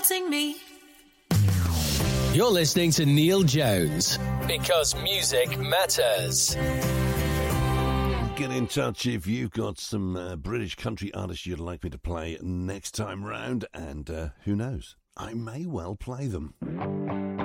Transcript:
wanting me. You're listening to Neil Jones, because music matters. Get in touch if you've got some British country artists you'd like me to play next time round, and who knows, I may well play them.